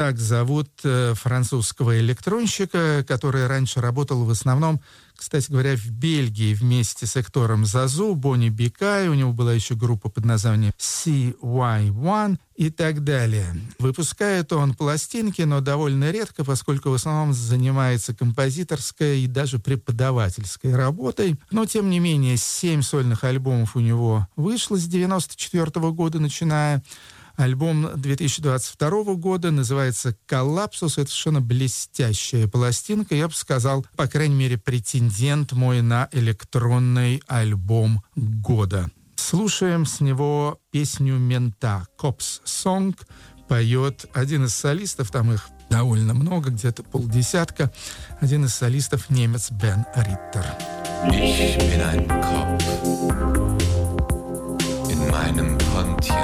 Так зовут французского электронщика, который раньше работал в основном, кстати говоря, в Бельгии вместе с Эктором Зазу, Бонни Бикай. У него была еще группа под названием CY1 и так далее. Выпускает он пластинки, но довольно редко, поскольку в основном занимается композиторской и даже преподавательской работой. Но, тем не менее, 7 сольных альбомов у него вышло с 1994 года начиная. Альбом 2022 года называется «Коллапсус». Это совершенно блестящая пластинка. Я бы сказал, по крайней мере, претендент мой на электронный альбом года. Слушаем с него песню «Мента» «Cops Song». Поет один из солистов, там их довольно много, где-то полдесятка. Один из солистов — немец Бен Риттер. Ich bin ein Kopf in meinem Pontiac.